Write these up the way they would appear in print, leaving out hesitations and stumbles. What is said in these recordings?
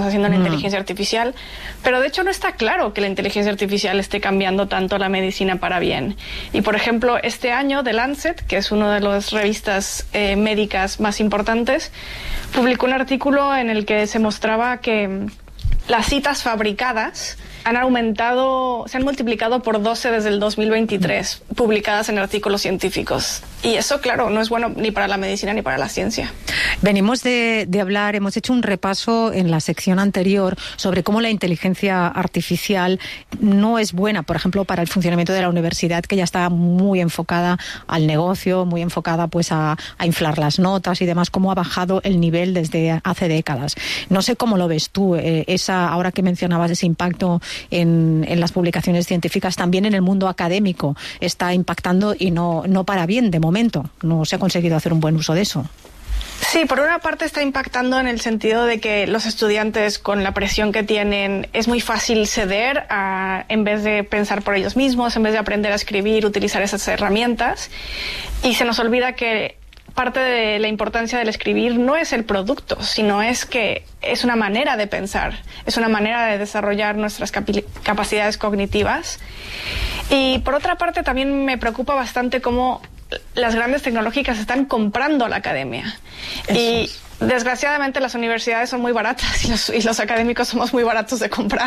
estamos haciendo en la inteligencia artificial, pero de hecho no está claro que la inteligencia artificial esté cambiando tanto la medicina para bien. Y por ejemplo, este año The Lancet, que es una de las revistas médicas más importantes, publicó un artículo en el que se mostraba que las citas fabricadas se han multiplicado por 12 desde el 2023, publicadas en artículos científicos. Y eso, claro, no es bueno ni para la medicina ni para la ciencia. Venimos de hablar, hemos hecho un repaso en la sección anterior sobre cómo la inteligencia artificial no es buena, por ejemplo, para el funcionamiento de la universidad, que ya está muy enfocada al negocio, muy enfocada pues a inflar las notas y demás, cómo ha bajado el nivel desde hace décadas. No sé cómo lo ves tú, ahora que mencionabas ese impacto en las publicaciones científicas, también en el mundo académico está impactando y no para bien de momento. No se ha conseguido hacer un buen uso de eso. Sí, por una parte está impactando en el sentido de que los estudiantes, con la presión que tienen, es muy fácil ceder en vez de pensar por ellos mismos, en vez de aprender a escribir, utilizar esas herramientas. Y se nos olvida que parte de la importancia del escribir no es el producto, sino es que es una manera de pensar, es una manera de desarrollar nuestras capacidades cognitivas. Y por otra parte también me preocupa bastante cómo las grandes tecnológicas están comprando a la academia. Y desgraciadamente las universidades son muy baratas y los académicos somos muy baratos de comprar.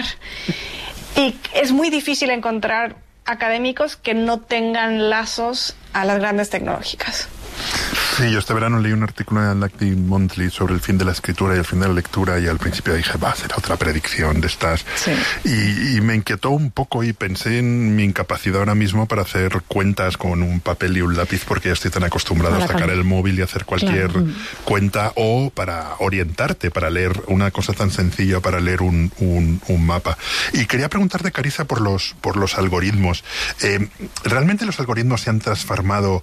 Y es muy difícil encontrar académicos que no tengan lazos a las grandes tecnológicas. Sí, yo este verano leí un artículo en Atlantic Monthly sobre el fin de la escritura y el fin de la lectura, y al principio dije, será otra predicción de estas. Sí. Y me inquietó un poco y pensé en mi incapacidad ahora mismo para hacer cuentas con un papel y un lápiz, porque ya estoy tan acostumbrado a sacar el móvil y hacer cualquier cuenta, o para orientarte, para leer una cosa tan sencilla, para leer un mapa. Y quería preguntarte, Carissa, por los algoritmos. ¿Realmente los algoritmos se han transformado?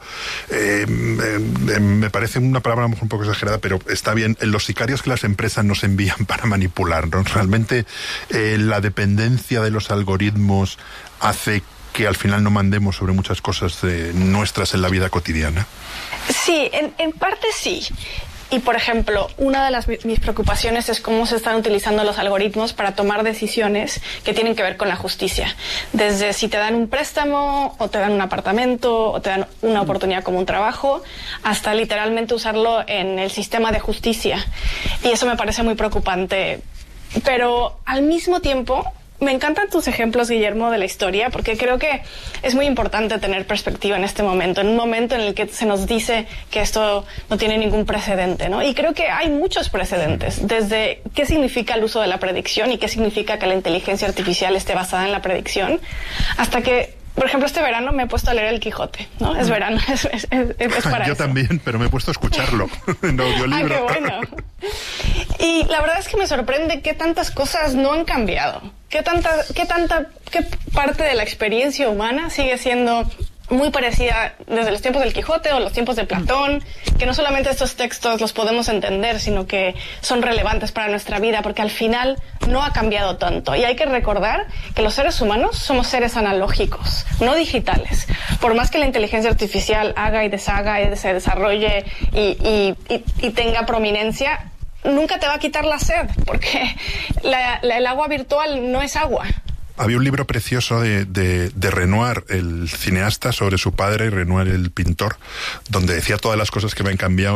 Me parece una palabra a lo mejor un poco exagerada, pero está bien, en los sicarios que las empresas nos envían para manipularnos. Realmente la dependencia de los algoritmos hace que al final no mandemos sobre muchas cosas nuestras en la vida cotidiana. Sí, en parte sí. Y, por ejemplo, una de mis preocupaciones es cómo se están utilizando los algoritmos para tomar decisiones que tienen que ver con la justicia. Desde si te dan un préstamo, o te dan un apartamento, o te dan una oportunidad como un trabajo, hasta literalmente usarlo en el sistema de justicia. Y eso me parece muy preocupante. Pero, al mismo tiempo, me encantan tus ejemplos, Guillermo, de la historia, porque creo que es muy importante tener perspectiva en este momento, en un momento en el que se nos dice que esto no tiene ningún precedente, ¿no? Y creo que hay muchos precedentes, desde qué significa el uso de la predicción y qué significa que la inteligencia artificial esté basada en la predicción, hasta que, por ejemplo, este verano me he puesto a leer El Quijote, ¿no? Es verano, es para Yo eso. también, pero me he pueto a escucharlo en audiolibro. ¡Ay, qué bueno! Y la verdad es que me sorprende qué tantas cosas no han cambiado. Qué parte de la experiencia humana sigue siendo muy parecida desde los tiempos del Quijote o los tiempos de Platón, que no solamente estos textos los podemos entender, sino que son relevantes para nuestra vida, porque al final no ha cambiado tanto. Y hay que recordar que los seres humanos somos seres analógicos, no digitales. Por más que la inteligencia artificial haga y deshaga y se desarrolle y tenga prominencia, nunca te va a quitar la sed, porque el agua virtual no es agua. Había un libro precioso de Renoir, el cineasta, sobre su padre, Renoir el pintor, donde decía todas las cosas que me han cambiado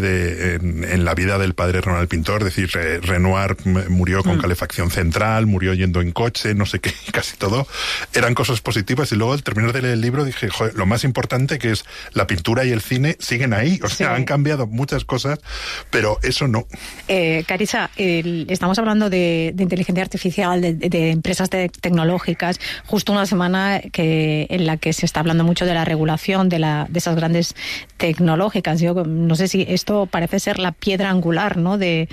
en la vida del padre Renoir el pintor. Es decir, Renoir murió con calefacción central, murió yendo en coche, no sé qué, casi todo. Eran cosas positivas, y luego al terminar de leer el libro dije, joder, lo más importante, que es la pintura y el cine, siguen ahí. O sea, han cambiado muchas cosas, pero eso no. Carissa, estamos hablando de inteligencia artificial, de empresas tecnológicas, justo una semana en la que se está hablando mucho de la regulación de esas grandes tecnológicas. Yo no sé si esto parece ser la piedra angular, ¿no?, de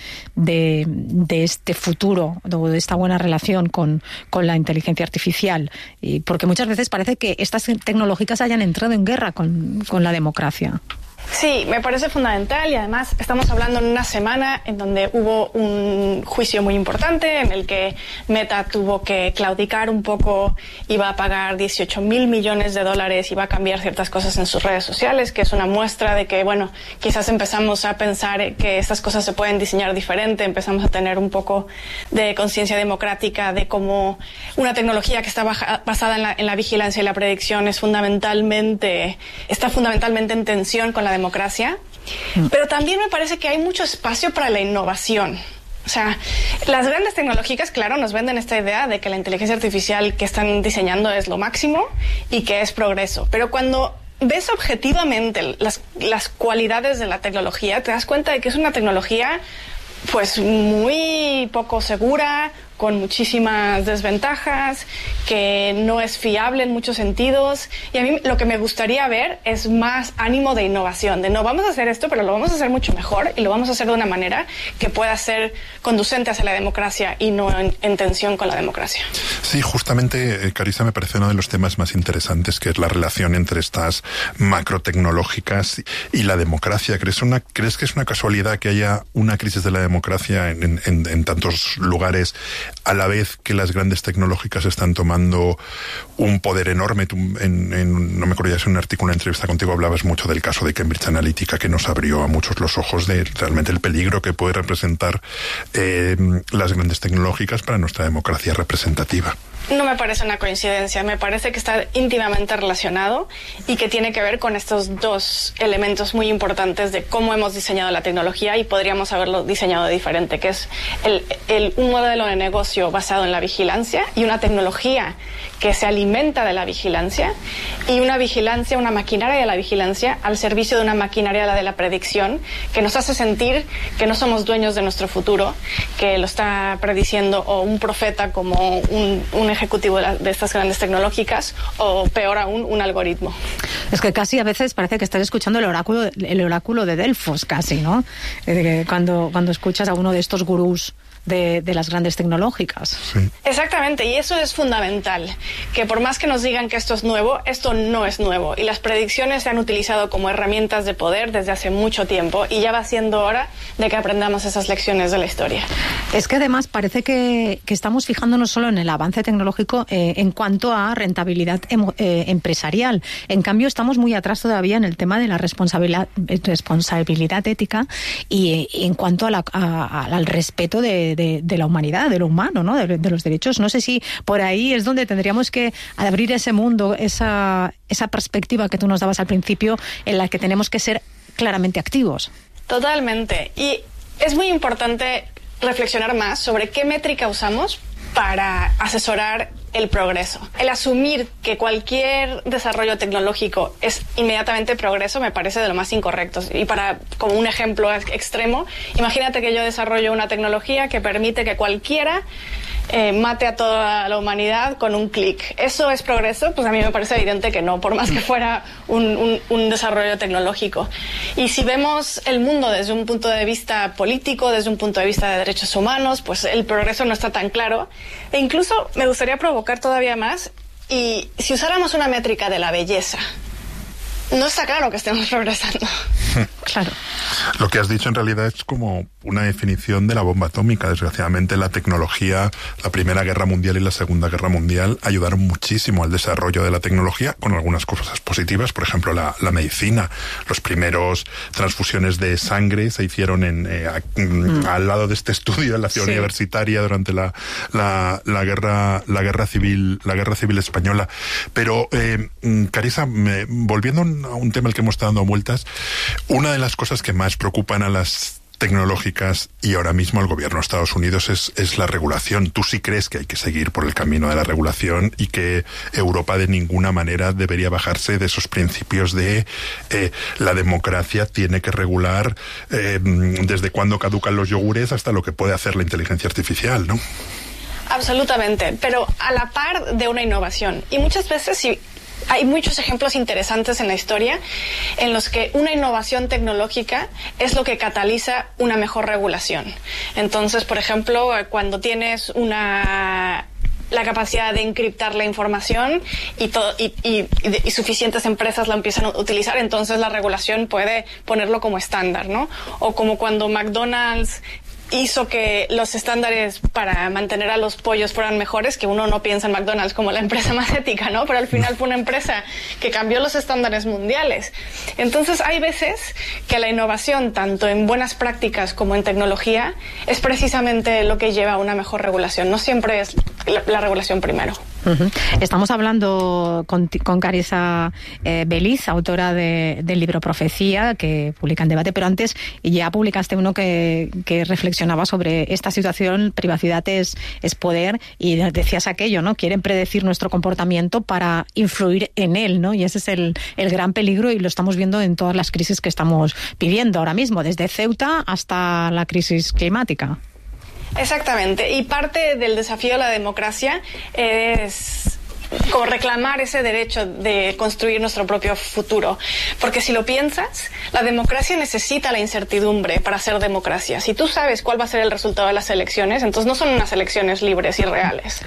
este futuro, de esta buena relación con la inteligencia artificial, y porque muchas veces parece que estas tecnológicas hayan entrado en guerra con la democracia. Sí, me parece fundamental y además estamos hablando en una semana en donde hubo un juicio muy importante en el que Meta tuvo que claudicar un poco, iba a pagar $18,000 millones, iba a cambiar ciertas cosas en sus redes sociales, que es una muestra de que, bueno, quizás empezamos a pensar que estas cosas se pueden diseñar diferente, empezamos a tener un poco de conciencia democrática de cómo una tecnología que está basada en la vigilancia y la predicción está fundamentalmente en tensión con la democracia, pero también me parece que hay mucho espacio para la innovación. O sea, las grandes tecnológicas, claro, nos venden esta idea de que la inteligencia artificial que están diseñando es lo máximo y que es progreso. Pero cuando ves objetivamente las cualidades de la tecnología, te das cuenta de que es una tecnología pues muy poco segura, con muchísimas desventajas, que no es fiable en muchos sentidos. Y a mí lo que me gustaría ver es más ánimo de innovación, de no, vamos a hacer esto, pero lo vamos a hacer mucho mejor y lo vamos a hacer de una manera que pueda ser conducente hacia la democracia y no en tensión con la democracia. Sí, justamente, Carissa, me parece uno de los temas más interesantes, que es la relación entre estas macrotecnológicas y la democracia. ¿Crees que es una casualidad que haya una crisis de la democracia en tantos lugares, a la vez que las grandes tecnológicas están tomando un poder enorme? No me acuerdo ya si en un artículo, una entrevista contigo, hablabas mucho del caso de Cambridge Analytica, que nos abrió a muchos los ojos de realmente el peligro que puede representar las grandes tecnológicas para nuestra democracia representativa. No me parece una coincidencia, me parece que está íntimamente relacionado y que tiene que ver con estos dos elementos muy importantes de cómo hemos diseñado la tecnología y podríamos haberlo diseñado diferente, que es un modelo de negocio basado en la vigilancia y una tecnología que se alimenta de la vigilancia y una vigilancia, una maquinaria de la vigilancia al servicio de una maquinaria de la predicción que nos hace sentir que no somos dueños de nuestro futuro, que lo está prediciendo o un profeta como un ejecutivo de estas grandes tecnológicas o peor aún un algoritmo. Es que casi a veces parece que estás escuchando el oráculo de Delfos casi, ¿no? Cuando escuchas a uno de estos gurús de las grandes tecnológicas. Sí. Exactamente, y eso es fundamental, que por más que nos digan que esto es nuevo, esto no es nuevo, y las predicciones se han utilizado como herramientas de poder desde hace mucho tiempo, y ya va siendo hora de que aprendamos esas lecciones de la historia. Es que además parece que estamos fijándonos solo en el avance tecnológico en cuanto a rentabilidad empresarial. En cambio, estamos muy atrás todavía en el tema de la responsabilidad ética y en cuanto al respeto de la humanidad, de lo humano, ¿no? De los derechos. No sé si por ahí es donde tendríamos que abrir ese mundo, esa perspectiva que tú nos dabas al principio, en la que tenemos que ser claramente activos. Totalmente. Y es muy importante reflexionar más sobre qué métrica usamos para asesorar el progreso. El asumir que cualquier desarrollo tecnológico es inmediatamente progreso me parece de lo más incorrecto. Y como un ejemplo extremo, imagínate que yo desarrollo una tecnología que permite que cualquiera mate a toda la humanidad con un clic. ¿Eso es progreso? Pues a mí me parece evidente que no, por más que fuera un desarrollo tecnológico. Y si vemos el mundo desde un punto de vista político, desde un punto de vista de derechos humanos, pues el progreso no está tan claro. E incluso me gustaría provocar todavía más, y si usáramos una métrica de la belleza, no está claro que estemos progresando. Claro. Lo que has dicho en realidad es como una definición de la bomba atómica. Desgraciadamente, la tecnología, la Primera Guerra Mundial y la Segunda Guerra Mundial ayudaron muchísimo al desarrollo de la tecnología, con algunas cosas positivas. Por ejemplo, la medicina. Los primeros transfusiones de sangre se hicieron al lado de este estudio en la ciudad universitaria durante la guerra civil española. Pero, Carissa, volviendo a un tema al que hemos estado dando vueltas, una de las cosas que más preocupan a las tecnológicas y ahora mismo al gobierno de Estados Unidos es la regulación. ¿Tú sí crees que hay que seguir por el camino de la regulación y que Europa de ninguna manera debería bajarse de esos principios de la democracia tiene que regular desde cuándo caducan los yogures hasta lo que puede hacer la inteligencia artificial, ¿no? Absolutamente, pero a la par de una innovación. Y muchas veces sí. Hay muchos ejemplos interesantes en la historia en los que una innovación tecnológica es lo que cataliza una mejor regulación. Entonces, por ejemplo, cuando tienes una la capacidad de encriptar la información y suficientes empresas la empiezan a utilizar, entonces la regulación puede ponerlo como estándar, ¿no? O como cuando McDonald's hizo que los estándares para mantener a los pollos fueran mejores, que uno no piensa en McDonald's como la empresa más ética, ¿no? Pero al final fue una empresa que cambió los estándares mundiales. Entonces hay veces que la innovación, tanto en buenas prácticas como en tecnología, es precisamente lo que lleva a una mejor regulación. No siempre es la regulación primero. Uh-huh. Estamos hablando con Carissa Beliz, autora del libro Profecía, que publica en Debate, pero antes ya publicaste uno que reflexionaba sobre esta situación, privacidad es poder, y decías aquello, ¿no? Quieren predecir nuestro comportamiento para influir en él, ¿no? Y ese es el gran peligro, y lo estamos viendo en todas las crisis que estamos viviendo ahora mismo, desde Ceuta hasta la crisis climática. Exactamente, y parte del desafío de la democracia es como reclamar ese derecho de construir nuestro propio futuro, porque si lo piensas, la democracia necesita la incertidumbre para ser democracia. Si tú sabes cuál va a ser el resultado de las elecciones, entonces no son unas elecciones libres y reales.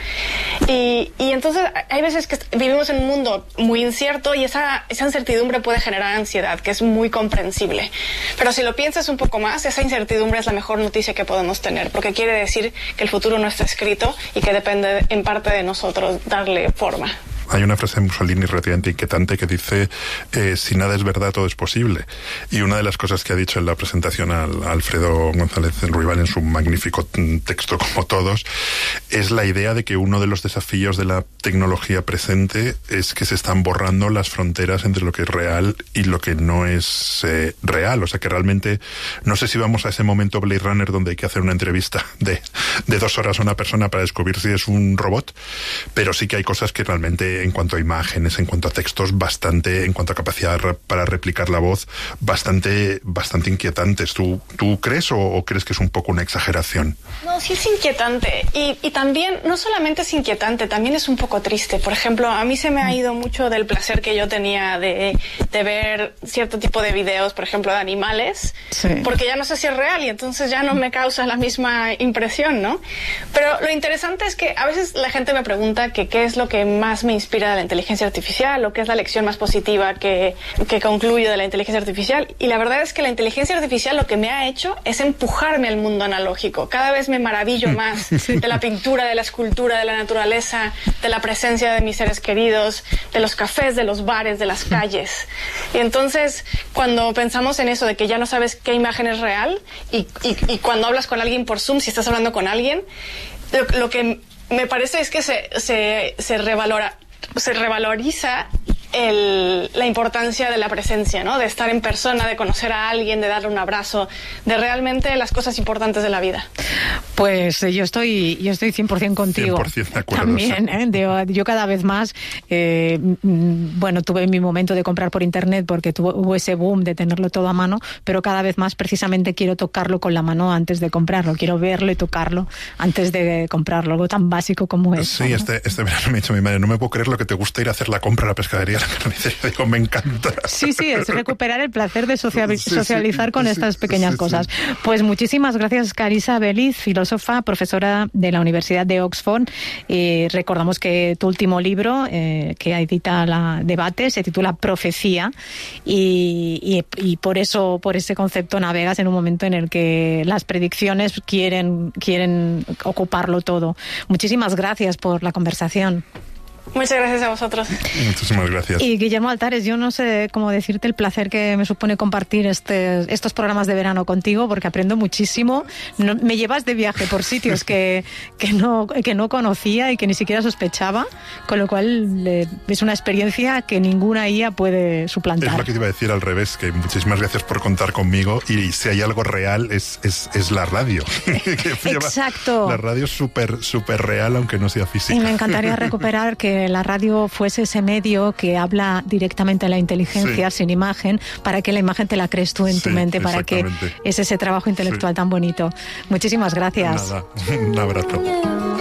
Y entonces hay veces que vivimos en un mundo muy incierto, y esa incertidumbre puede generar ansiedad, que es muy comprensible. Pero si lo piensas un poco más, esa incertidumbre es la mejor noticia que podemos tener, porque quiere decir que el futuro no está escrito y que depende en parte de nosotros darle forma. Hay una frase de Mussolini relativamente inquietante que dice, si nada es verdad, todo es posible. Y una de las cosas que ha dicho en la presentación a Alfredo González Ruibal en su magnífico texto, como todos, es la idea de que uno de los desafíos de la tecnología presente es que se están borrando las fronteras entre lo que es real y lo que no es real. O sea que realmente, no sé si vamos a ese momento Blade Runner donde hay que hacer una entrevista de 2 horas a una persona para descubrir si es un robot, pero sí que hay cosas que realmente, en cuanto a imágenes, en cuanto a textos, bastante, en cuanto a capacidad para replicar la voz, bastante inquietantes. ¿Tú crees o crees que es un poco una exageración? No, sí es inquietante. Y también, no solamente es inquietante, también es un poco triste. Por ejemplo, a mí se me ha ido mucho del placer que yo tenía de ver cierto tipo de videos, por ejemplo, de animales, sí, porque ya no sé si es real y entonces ya no me causa la misma impresión, ¿no? Pero lo interesante es que a veces la gente me pregunta que qué es lo que más me inspira de la inteligencia artificial, o qué es la lección más positiva que concluyo de la inteligencia artificial. Y la verdad es que la inteligencia artificial lo que me ha hecho es empujarme al mundo analógico. Cada vez me maravillo más de la pintura, de la escultura, de la naturaleza, de la presencia de mis seres queridos, de los cafés, de los bares, de las calles. Y entonces, cuando pensamos en eso, de que ya no sabes qué imagen es real, y cuando hablas con alguien por Zoom, si estás hablando con alguien, lo que me parece es que se revaloriza la importancia de la presencia, ¿no? De estar en persona, de conocer a alguien, de darle un abrazo, de realmente las cosas importantes de la vida. Pues yo estoy 100% contigo. 100% de acuerdo. También, yo cada vez más, tuve mi momento de comprar por internet porque hubo ese boom de tenerlo todo a mano, pero cada vez más precisamente quiero tocarlo con la mano antes de comprarlo, quiero verlo y tocarlo antes de comprarlo, algo tan básico como eso. Sí, ¿no? este verano me ha dicho mi madre, no me puedo creer lo que te gusta ir a hacer la compra a la pescadería, a la carnicería. Digo, me encanta. Sí, es recuperar el placer de socializar con estas pequeñas cosas. Pues muchísimas gracias, Carissa Beliz, filósofa, profesora de la Universidad de Oxford. Recordamos que tu último libro, que edita la Debate, se titula Profecía, y por ese concepto navegas en un momento en el que las predicciones quieren ocuparlo todo. Muchísimas gracias por la conversación. Muchas gracias a vosotros. Muchísimas gracias. Y Guillermo Altares, yo no sé cómo decirte el placer que me supone compartir estos programas de verano contigo, porque aprendo muchísimo. Me llevas de viaje por sitios que no conocía y que ni siquiera sospechaba, con lo cual es una experiencia que ninguna IA puede suplantar. Es lo que te iba a decir al revés, que muchísimas gracias por contar conmigo, y si hay algo real es la radio. Exacto. La radio es súper real, aunque no sea física. Y me encantaría recuperar que la radio fuese ese medio que habla directamente a la inteligencia, sin imagen, para que la imagen te la crees tú en tu mente, para que es ese trabajo intelectual tan bonito. Muchísimas gracias. Nada, un abrazo.